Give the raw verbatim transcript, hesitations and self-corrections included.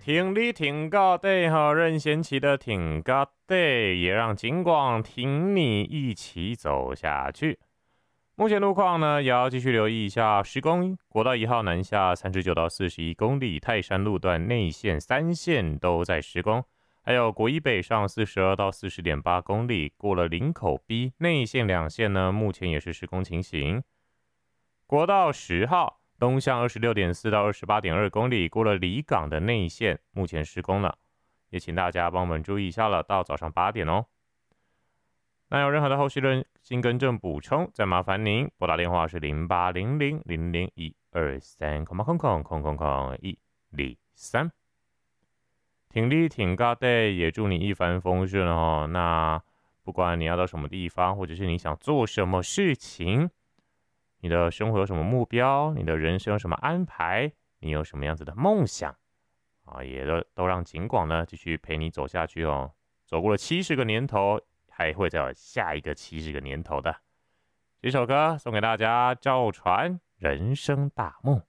挺你挺高的哈，任贤齐的挺高的，也让金广挺你一起走下去。目前路况呢，也要继续留意一下。十公国道一号南下三十九到四十一公里，泰山路段内线三线都在施工。还有国一北上四十二到四十点八公里，过了林口 B 内线两线呢，目前也是施工情形。国道十号东向二十六点四到二十八点二公里，过了离港的内线，目前施工了，也请大家帮我们注意一下了，到早上八点哦。那有任何的后续的新更正补充，再麻烦您拨打电话是零八零零零零一二三空空空空空空一二三。挺力挺高的，也祝你一帆风顺哦。那不管你要到什么地方，或者是你想做什么事情，你的生活有什么目标，你的人生有什么安排，你有什么样子的梦想啊，也都都让景广呢继续陪你走下去哦。走过了七十个年头，还会再有下一个七十个年头的。这首歌送给大家，赵传《人生大梦》。